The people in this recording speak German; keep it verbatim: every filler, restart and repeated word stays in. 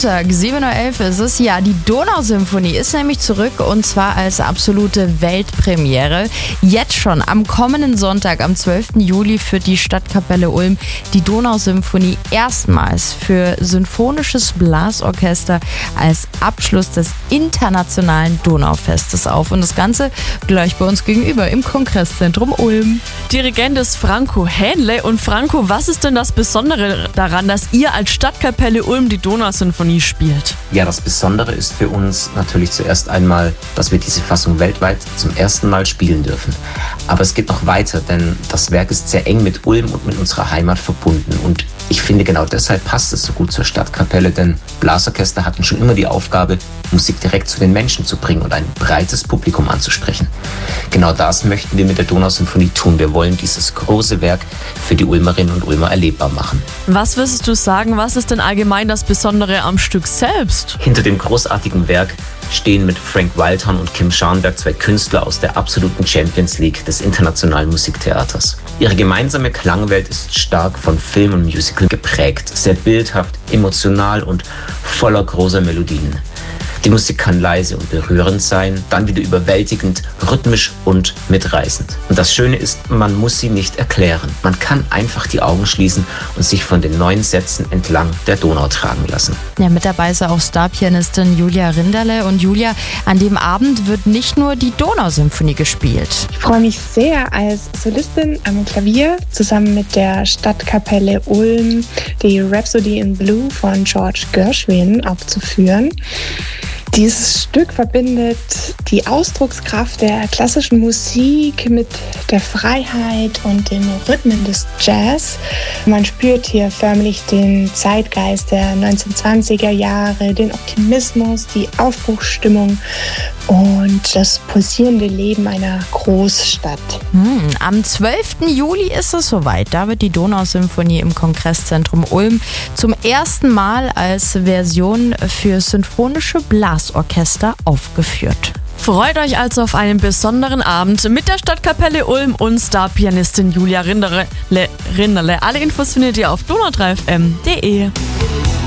Sonntag, sieben Uhr elf ist es. Ja, die Donausymphonie ist nämlich zurück und zwar als absolute Weltpremiere. Jetzt schon am kommenden Sonntag, am zwölften Juli, führt die Stadtkapelle Ulm die Donausymphonie erstmals für symphonisches Blasorchester als Abschluss des internationalen Donaufestes auf. Und das Ganze gleich bei uns gegenüber im Kongresszentrum Ulm. Dirigent ist Franco Hähnle. Und Franco, was ist denn das Besondere daran, dass ihr als Stadtkapelle Ulm die Donausymphonie spielt? Ja, das Besondere ist für uns natürlich zuerst einmal, dass wir diese Fassung weltweit zum ersten Mal spielen dürfen. Aber es geht noch weiter, denn das Werk ist sehr eng mit Ulm und mit unserer Heimat verbunden. Und ich finde, genau deshalb passt es so gut zur Stadtkapelle, denn Blasorchester hatten schon immer die Aufgabe, Musik direkt zu den Menschen zu bringen und ein breites Publikum anzusprechen. Genau das möchten wir mit der Donausymphonie tun. Wir wollen dieses große Werk für die Ulmerinnen und Ulmer erlebbar machen. Was würdest du sagen, was ist denn allgemein das Besondere am Stück selbst? Hinter dem großartigen Werk stehen mit Frank Wildhorn und Kim Scharnberg zwei Künstler aus der absoluten Champions League des internationalen Musiktheaters. Ihre gemeinsame Klangwelt ist stark von Film und Musical geprägt, sehr bildhaft, emotional und voller großer Melodien. Die Musik kann leise und berührend sein, dann wieder überwältigend, rhythmisch und mitreißend. Und das Schöne ist, man muss sie nicht erklären. Man kann einfach die Augen schließen und sich von den neuen Sätzen entlang der Donau tragen lassen. Ja, mit dabei ist auch Starpianistin Julia Rinderle. Und Julia, an dem Abend wird nicht nur die Donausymphonie gespielt. Ich freue mich sehr, als Solistin am Klavier zusammen mit der Stadtkapelle Ulm die Rhapsody in Blue von George Gershwin aufzuführen. Dieses Stück verbindet die Ausdruckskraft der klassischen Musik mit der Freiheit und den Rhythmen des Jazz. Man spürt hier förmlich den Zeitgeist der neunzehnhundertzwanziger Jahre, den Optimismus, die Aufbruchsstimmung und das pulsierende Leben einer Großstadt. Hm, am zwölften Juli ist es soweit. Da wird die Donausymphonie im Kongresszentrum Ulm zum ersten Mal als Version für symphonische Blasorchester aufgeführt. Freut euch also auf einen besonderen Abend mit der Stadtkapelle Ulm und Starpianistin Julia Rinderle. Rinderle. Alle Infos findet ihr auf donau drei f m punkt de.